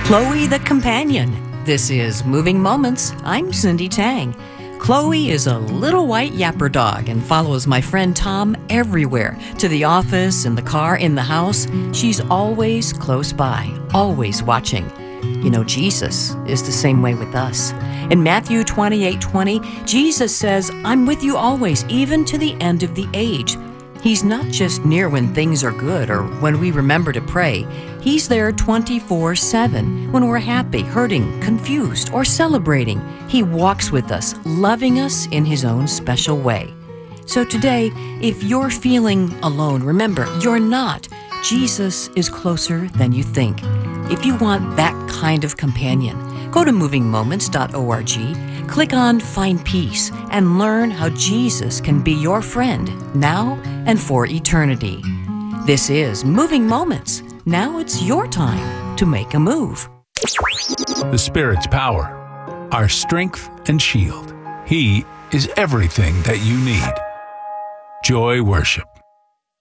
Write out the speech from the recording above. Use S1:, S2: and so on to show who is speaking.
S1: Chloe the Companion. This is Moving Moments. I'm Cindy Tang. Chloe is a little white yapper dog and follows my friend Tom everywhere, to the office, in the car, in the house. She's always close by, always watching. You know, Jesus is the same way with us. In Matthew 28:20, Jesus says, "I'm with you always, even to the end of the age." He's not just near when things are good or when we remember to pray. He's there 24/7 when we're happy, hurting, confused, or celebrating. He walks with us, loving us in His own special way. So today, if you're feeling alone, remember, you're not. Jesus is closer than you think. If you want that kind of companion, go to movingmoments.org, click on Find Peace, and learn how Jesus can be your friend now and for eternity. This is Moving Moments. Now it's your time to make a move.
S2: The Spirit's power, our strength and shield. He is everything that you need. Joy Worship.